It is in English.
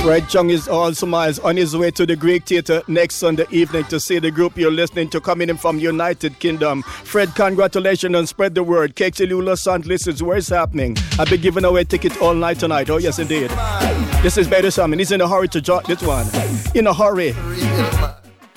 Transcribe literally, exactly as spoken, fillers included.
Fred Chung is also miles on his way to the Greek Theatre next Sunday evening to see the group you're listening to coming in from United Kingdom. Fred, congratulations and spread the word. Kexilula Saint Louis is where it's happening. I've been giving away tickets all night tonight. Oh, yes, indeed. This is Better Salmon. He's in a hurry to jot this one. In a hurry.